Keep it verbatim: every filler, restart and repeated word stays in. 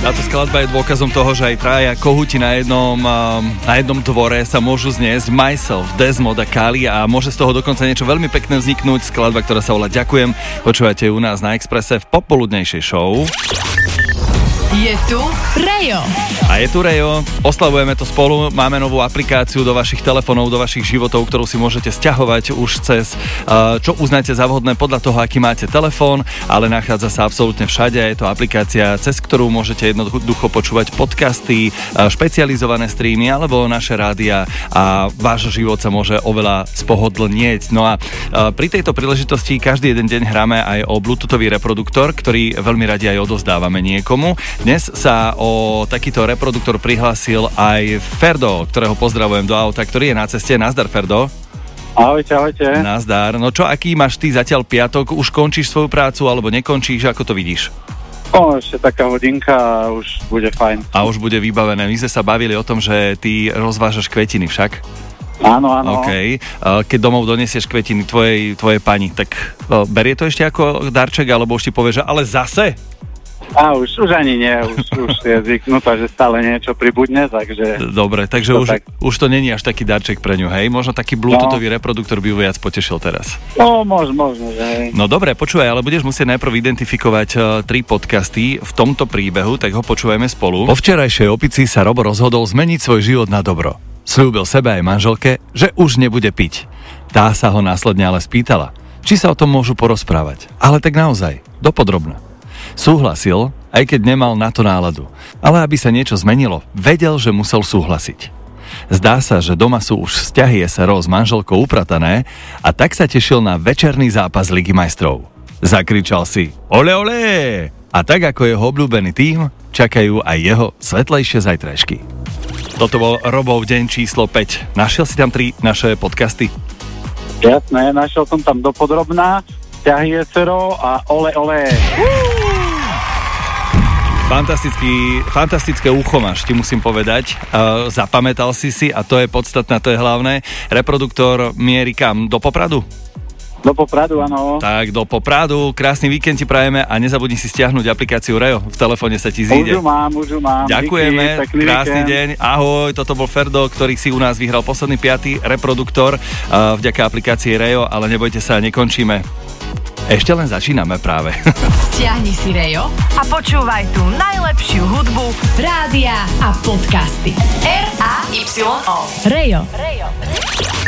Táto skladba je dôkazom toho, že aj traja kohúti na jednom, na jednom dvore sa môžu zniesť. Myself, Desmod a Kali a môže z toho dokonca niečo veľmi pekné vzniknúť. Skladba, ktorá sa volá Ďakujem. Počúvate u nás na Expresse v popoludnejšej show. Je tu Rejo. A je tu Rejo, oslavujeme to spolu, máme novú aplikáciu do vašich telefónov, do vašich životov, ktorú si môžete sťahovať už cez, čo uznáte za vhodné podľa toho, aký máte telefón, ale nachádza sa absolútne všade. Je to aplikácia, cez ktorú môžete jednoducho počúvať podcasty, špecializované streamy alebo naše rádia a váš život sa môže oveľa spohodlnieť. No a pri tejto príležitosti každý jeden deň hráme aj o bluetoothový reproduktor, ktorý veľmi radi aj odozdávame niekomu. Dnes sa o takýto reproduktor prihlásil aj Ferdo, ktorého pozdravujem do auta, ktorý je na ceste. Nazdar, Ferdo. Ahojte, ahojte. Nazdar. No čo, aký máš ty zatiaľ piatok? Už končíš svoju prácu alebo nekončíš? Ako to vidíš? O, ešte taká hodinka a už bude fajn. A už bude vybavené. My sme sa bavili o tom, že ty rozvážaš kvetiny však? Áno, áno. OK. Keď domov donesieš kvetiny tvojej, tvojej pani, tak berie to ešte ako darček, alebo už ti povie, že ale zase? A už, už ani nie, už, už je zvyknutá, že stále niečo pribudne, takže... Dobre, takže už, tak. už to není až taký darček pre ňu, hej? Možno taký bluetoothový no. reproduktor by ju viac potešil teraz. No, možno, možno, že hej. No dobre, počúvaj, ale budeš musieť najprv identifikovať uh, tri podcasty v tomto príbehu, tak ho počúvajme spolu. Po včerajšej opici sa Robo rozhodol zmeniť svoj život na dobro. Sľúbil sebe aj manželke, že už nebude piť. Tá sa ho následne ale spýtala, či sa o tom môžu porozprávať. Ale tak naozaj, dopodrobna. Súhlasil, aj keď nemal na to náladu. Ale aby sa niečo zmenilo, vedel, že musel súhlasiť. Zdá sa, že doma sú už vzťahy es er o s manželkou upratané a tak sa tešil na večerný zápas Ligy majstrov. Zakričal si ole ole! A tak ako jeho obľúbený tím, čakajú aj jeho svetlejšie zajtrajšky. Toto bol Robov deň číslo päť. Našiel si tam tri naše podcasty? Jasné, našiel som tam dopodrobná, vzťahy es er o a ole ole. Fantastický, fantastické ucho máš, ti musím povedať. Uh, zapamätal si si a to je podstatné, to je hlavné. Reproduktor mierí kam? Do Popradu? Do Popradu, áno. Tak, do Popradu. Krásny víkend ti prajeme a nezabudni si stiahnuť aplikáciu Rejo. V telefóne sa ti zíde. Už ju mám, už ju mám. Ďakujeme, díky, krásny víkend. deň. Ahoj, toto bol Ferdo, ktorý si u nás vyhral posledný piaty reproduktor uh, vďaka aplikácii Rejo, ale nebojte sa, nekončíme. Ešte len začíname práve. Stiahni si Rejo a počúvaj tú najlepšiu hudbu, rádia a podcasty. er á ypsilon ó. Rejo. Rejo.